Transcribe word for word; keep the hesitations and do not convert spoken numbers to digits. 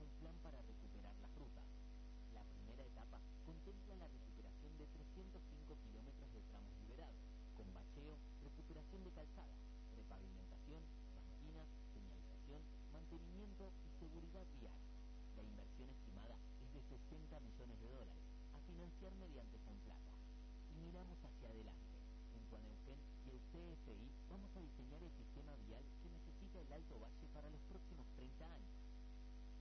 un plan para recuperar las rutas. La primera etapa contempla la recuperación de trescientos cinco kilómetros de tramos liberados, con bacheo, recuperación de calzada, repavimentación, banquinas, señalización, mantenimiento y seguridad vial. La inversión estimada es de sesenta millones de dólares, a financiar mediante Fonplata. Y miramos hacia adelante. Junto a Neuquén y el C F I vamos a diseñar el sistema vial que necesita el Alto Valle para los próximos treinta años.